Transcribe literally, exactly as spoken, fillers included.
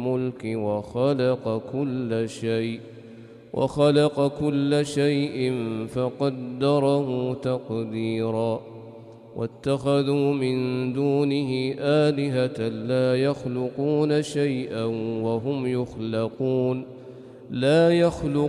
الملك وخلق كل شيء وخلق كل شيء فقدره تقديرا واتخذوا من دونه آلهة لا يخلقون شيئا وهم يخلقون لا يخلقون